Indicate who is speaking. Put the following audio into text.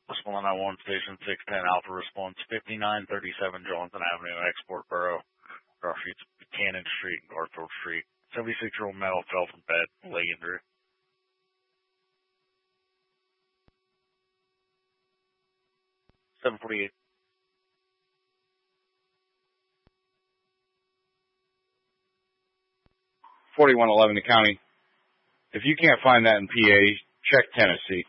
Speaker 1: 191 Station 610 Alpha response, 5937 Johnson Avenue, Export Borough, Rough Streets, Buchanan Street, and Garfield Street. 76-year-old male fell from bed, leg injury. 748.
Speaker 2: 4111 the county. If you can't find that in PA, check Tennessee.